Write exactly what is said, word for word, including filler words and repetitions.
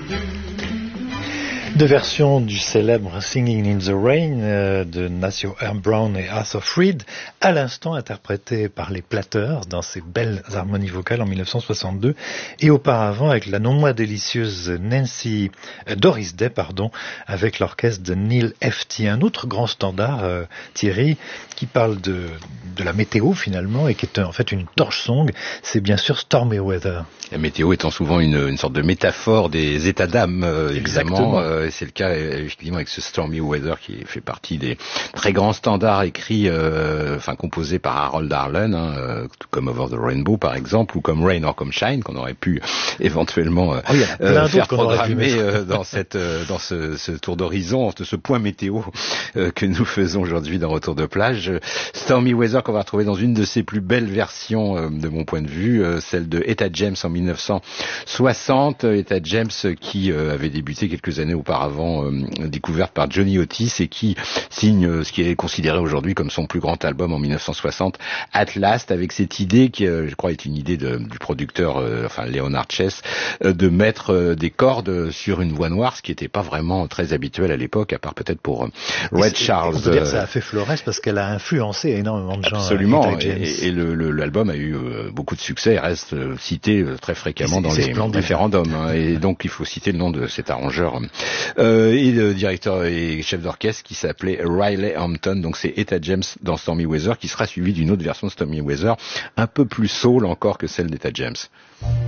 Deux versions du célèbre Singing in the Rain euh, de Nacio M. Brown et Arthur Freed, à l'instant interprétées par les Platters dans ces belles harmonies vocales en mille neuf cent soixante-deux, et auparavant avec la non moins délicieuse Nancy euh, Doris Day, pardon, avec l'orchestre de Neil F T. Un autre grand standard, euh, Thierry, qui parle de, de la météo finalement et qui est en fait une torch song, c'est bien sûr Stormy Weather. La météo étant souvent une, une sorte de métaphore des états d'âme, euh, évidemment. Euh, c'est le cas effectivement avec ce Stormy Weather qui fait partie des très grands standards écrits, euh, enfin composés par Harold Arlen, hein, euh, tout comme Over the Rainbow par exemple, ou comme Rain or Come Shine qu'on aurait pu éventuellement euh, oh, euh, faire programmer euh, dans cette euh, dans ce, ce tour d'horizon, de ce point météo euh, que nous faisons aujourd'hui dans Retour de plage. Stormy Weather qu'on va retrouver dans une de ses plus belles versions euh, de mon point de vue, euh, celle de Etta James en mille neuf cent soixante. Etta James qui euh, avait débuté quelques années auparavant, euh, découverte par Johnny Otis et qui signe euh, ce qui est considéré aujourd'hui comme son plus grand album en mille neuf cent soixante, At Last, avec cette idée qui, euh, je crois, est une idée de, du producteur, euh, enfin Leonard Chess, euh, de mettre euh, des cordes sur une voix noire, ce qui n'était pas vraiment très habituel à l'époque, à part peut-être pour euh, Red Charles. On peut dire que ça a fait Flores parce qu'elle a influencé énormément de gens. Absolument, et, et le, le, l'album a eu euh, beaucoup de succès et reste euh, cité euh, très fréquemment dans les référendums, hein, et donc il faut citer le nom de cet arrangeur euh, et le directeur et chef d'orchestre qui s'appelait Riley Hampton. Donc c'est Etta James dans Stormy Weather, qui sera suivi d'une autre version de Stormy Weather un peu plus soul encore que celle d'Etta James.